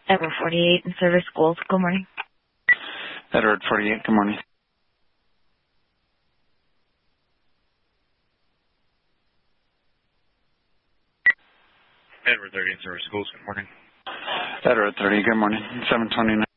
Edward 48 in Service Schools. Good morning. Edward 48, good morning. Edward 30 in Service Schools. Good morning. Edward 30, good morning. 729.